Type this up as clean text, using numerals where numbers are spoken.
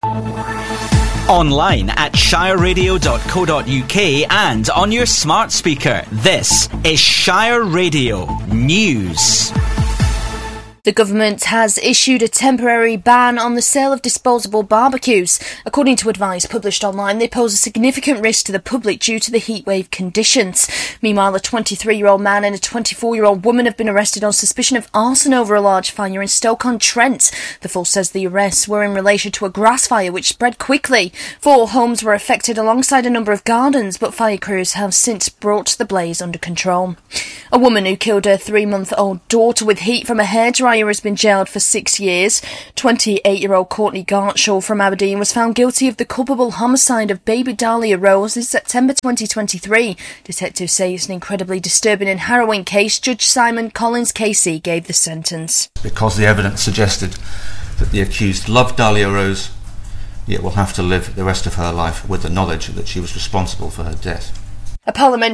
Online at shireradio.co.uk and on your smart speaker. This is Shire Radio News. The government has issued a temporary ban on the sale of disposable barbecues. According to advice published online, they pose a significant risk to the public due to the heatwave conditions. Meanwhile, a 23-year-old man and a 24-year-old woman have been arrested on suspicion of arson over a large fire in Stoke-on-Trent. The Force says the arrests were in relation to a grass fire which spread quickly. 4 homes were affected alongside a number of gardens, but fire crews have since brought the blaze under control. A woman who killed her 3-month-old daughter with heat from a hairdryer has been jailed for 6 years. 28-year-old Courtney Gartshaw from Aberdeen was found guilty of the culpable homicide of baby Dahlia Rose in September 2023. Detectives say it's an incredibly disturbing and harrowing case. Judge Simon Collins KC gave the sentence. Because the evidence suggested that the accused loved Dahlia Rose, yet will have to live the rest of her life with the knowledge that she was responsible for her death. A parliamentary